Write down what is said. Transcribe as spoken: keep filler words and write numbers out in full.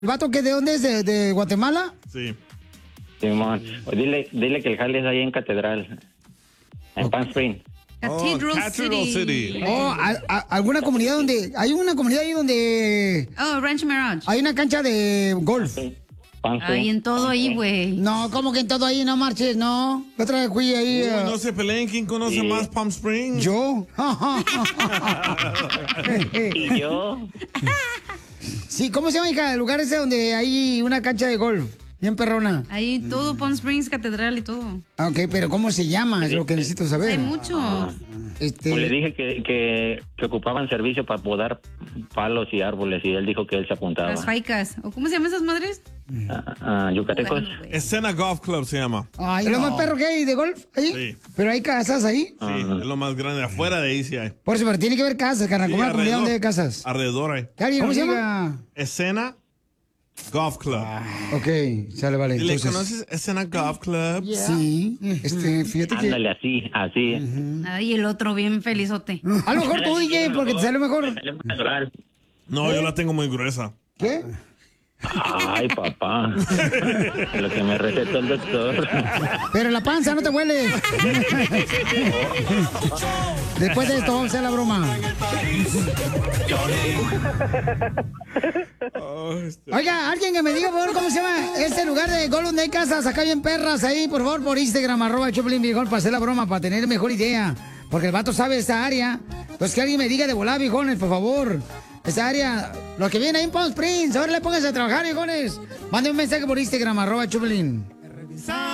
¿El vato que de dónde es? ¿De, de Guatemala? Sí. Simón, o dile, dile que el jale es ahí en Catedral, en Palm Springs. Cathedral, Oh, Cathedral City. City. Oh, ¿a- a- ¿alguna comunidad donde... Hay una comunidad ahí donde... Oh, Ranch Mirage. Hay una cancha de golf. Palm Ay, Springs. en todo ahí, güey. No, como que en todo ahí no marches, no. La otra vez fui ahí... Uy, uh, no se peleen, ¿quién conoce Sí. más Palm Springs? Yo. Y yo, Sí, ¿cómo se llama, hija? El lugar ese donde hay una cancha de golf. Bien perrona. Ahí todo, Palm Springs, Catedral y todo. Ah, ok, pero ¿cómo se llama? Es lo que necesito saber. Hay muchos. Este... pues le dije que, que, que ocupaban servicio para podar palos y árboles y él dijo que él se apuntaba. Las faicas. ¿O cómo se llaman esas madres? Ah, ah, yucatecos. Bueno, güey. Escena Golf Club se llama. Ay, ¿es lo más perro que hay de golf ahí? Sí. Pero hay casas ahí. Sí, es lo más grande. Afuera de ahí sí hay. Por eso, pero tiene que haber casas, carnal. Sí, Como una comunidad alrededor. donde hay casas. Alrededor hay. Que alguien ¿Cómo se llama? Escena Golf Club. Ok, sale, vale. ¿Le Entonces, conoces Escena Golf Club? sí, este, fíjate que... Ándale, así, así. Ay, el otro bien felizote. A lo mejor tú, D J, porque te sale mejor. Sale más natural. No, yo la tengo muy gruesa. ¿Qué? Ay, papá. Lo que me recetó el doctor. Pero la panza no te huele. Después de esto vamos a hacer la broma. Oh, este- Oiga, alguien que me diga, por favor, cómo se llama este lugar de golf donde hay casas acá bien perras ahí, por favor, por Instagram, arroba Choplin Viejón, para hacer la broma, para tener mejor idea. Porque el vato sabe esa área. Entonces que alguien me diga de volar, viejones, por favor. Esa área, los que vienen ahí en Palm Springs, ahora le pónganse a trabajar, viejones. Mande un mensaje por Instagram, arroba Choplin.